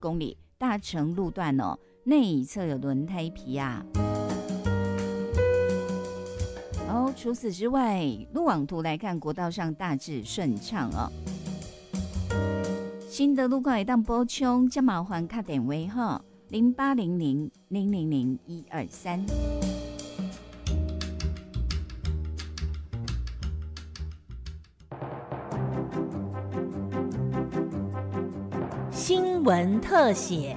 公里，大成路段哦，内侧有轮胎皮啊。除此之外，路网图来看，国道上大致顺畅哦。新的路况会当补充，这麻烦打电话哈，0800-000-123。 新闻特写。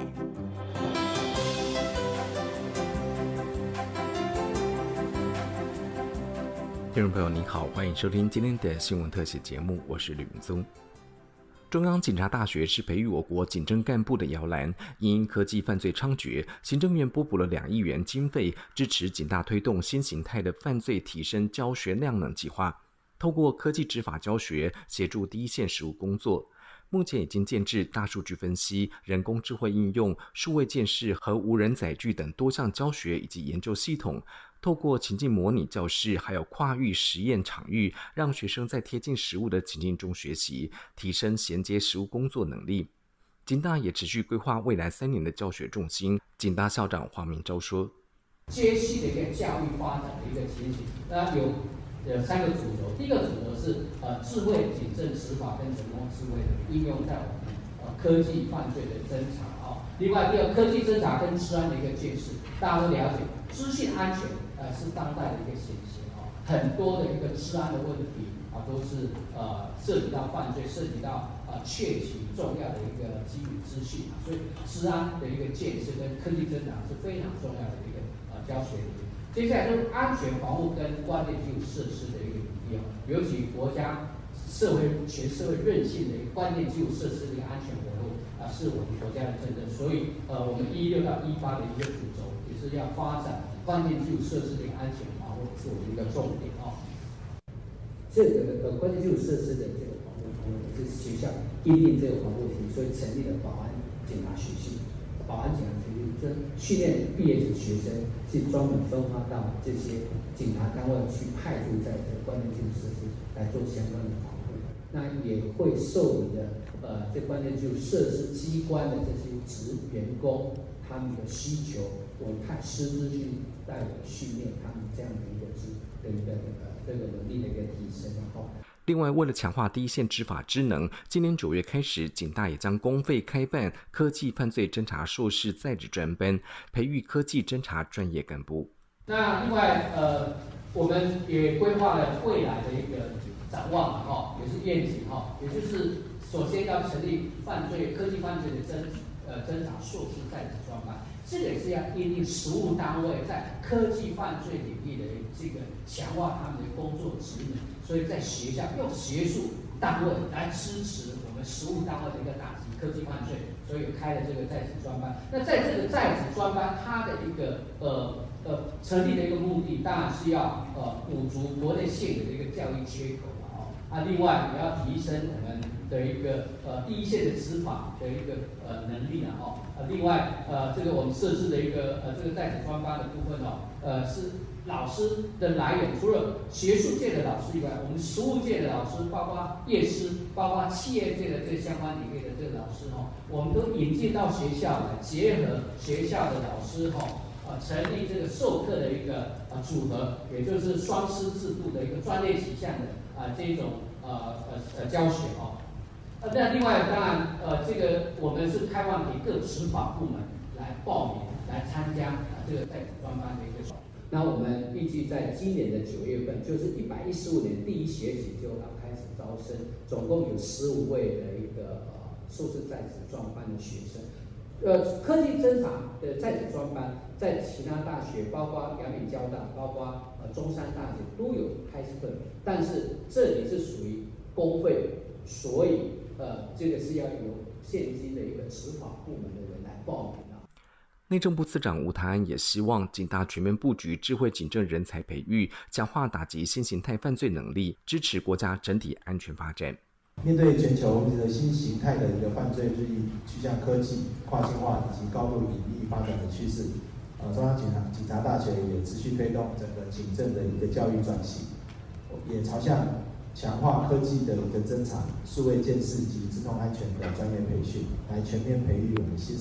听众朋友您好，欢迎收听今天的新闻特写节目，我是吕明宗。中央警察大学是培育我国警政干部的摇篮，因科技犯罪猖獗，行政院拨补了2亿元经费，支持警大推动新形态的犯罪提升教学量能计划，透过科技执法教学，协助第一线实务工作。目前已经建置大数据分析、人工智慧应用、数位鉴识和无人载具等多项教学以及研究系统，透过情境模拟教室还有跨域实验场域，让学生在贴近实务的情境中学习，提升衔接实务工作能力。警大也持续规划未来3年的教学重心。警大校长黄明昭说： 接续的一个教育发展的一个情形，那有3个主轴。第一个主轴是智慧警政执法跟人工智慧的应用在我们科技犯罪的侦查另外第二，科技侦查跟治安的一个建设，大家都了解，资讯安全是当代的一个显形很多的一个治安的问题都是涉及到犯罪，涉及到窃取重要的一个基础资讯所以治安的一个建设跟科技侦查是非常重要的一个教学理念。接下来就是安全防护跟关键基础设施的一个比例尤其国家全社会韧性的一个关键基础设施的一个安全活动是我们国家的政策。所以我们16到18的一个主轴也是要发展关键基础设施的一个安全防护，是我们一个重点这个关键基础设施的这个防护，我们是学校因应这个防护性，所以成立了保安警察学系。保安警察学系这训练毕业的学生是专门分发到这些警察单位去派驻在这个关键基础设施来做相关的防护。那也会受理的这关键基础设施机关的这些员工他们的需求，我们派师资去带我训练他们这样的一个这个能力的一个提升另外，为了强化第一线执法职能，今年9月开始，警大也将公费开办科技犯罪侦查硕士在职专班，培育科技侦查专业干部。 那另外我们也规划了未来的一个展望也是愿景也就是首先要成立科技犯罪的侦查硕士在职专班，这个也是要因应实务单位在科技犯罪领域的这个强化他们的工作职能，所以在学校用学术单位来支持我们实务单位的一个打击科技犯罪，所以开了这个在职专班。那在这个在职专班，它的一个成立的一个目的，当然是要补足国内现有的一个教育缺口另外也要提升我们的一个第一线的执法的一个能力另外这个我们设置的一个这个在职专班的部分是老师的来源，除了学术界的老师以外，我们实务界的老师，包括业师，包括企业界的这相关领域的这个老师我们都引进到学校来，结合学校的老师成立这个授课的一个组合，也就是双师制度的一个专业取向的这一种教学那另外当然这个我们是开放给各执法部门来报名来参加这个在职专班的一个。那我们预计在今年的9月份，就是115年第一学期就要开始招生，总共有15位的一个硕士在职专班的学生。科技侦查的在职专班在其他大学，包括阳明交大，包括中山大学都有开课，但是这里是属于公费，所以这个是要由现今的一个执法部门的人来报名内政部次长吴台安也希望警大全面布局智慧警政人才培育，强化打击新形态犯罪能力，支持国家整体安全发展。 面对全球的新形态的一个犯罪日益趋向科技、跨境化以及高度隐秘发展的趋势，中央警察大学也持续推动整个警政的一个教育转型，也朝向强化科技的一个侦查、数位鉴识及自动安全的专业培训，来全面培育我们新